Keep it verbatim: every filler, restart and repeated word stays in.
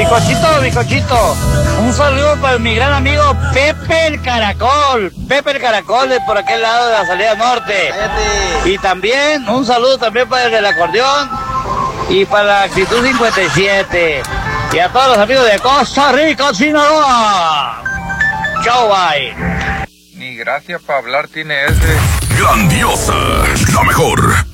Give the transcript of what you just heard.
Bizcochito, bizcochito. Un saludo para mi gran amigo Pepe el Caracol. Pepe el Caracol de por aquel lado de la salida norte. Cállate. Y también un saludo también para el del acordeón y para la actitud cincuenta y siete. Y a todos los amigos de Costa Rica, Sinaloa. Chau, bye. Ni gracia para hablar tiene ese. Grandiosa, la mejor.